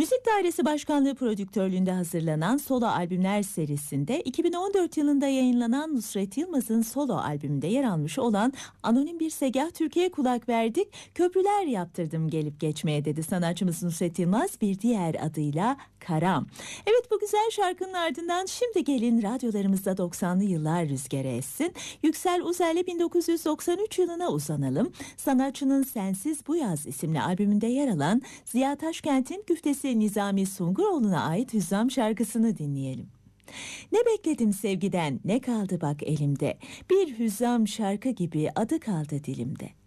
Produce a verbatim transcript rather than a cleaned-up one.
Müzik Dairesi Başkanlığı prodüktörlüğünde hazırlanan solo albümler serisinde iki bin on dört yılında yayınlanan Nusret Yılmaz'ın solo albümünde yer almış olan Anonim Bir Segah Türkiye'ye kulak verdik. Köprüler yaptırdım gelip geçmeye dedi sanatçımız Nusret Yılmaz bir diğer adıyla Karam. Evet, bu güzel şarkının ardından şimdi gelin radyolarımızda doksanlı yıllar rüzgarı essin. Yüksel Uzel'le bin dokuz yüz doksan üç yılına uzanalım. Sanatçının Sensiz Bu Yaz isimli albümünde yer alan Ziya Taşkent'in güftesi Nizami Sunguroğlu'na ait Hüzzam şarkısını dinleyelim. Ne bekledim sevgiden, ne kaldı bak elimde, bir hüzzam şarkı gibi adı kaldı dilimde.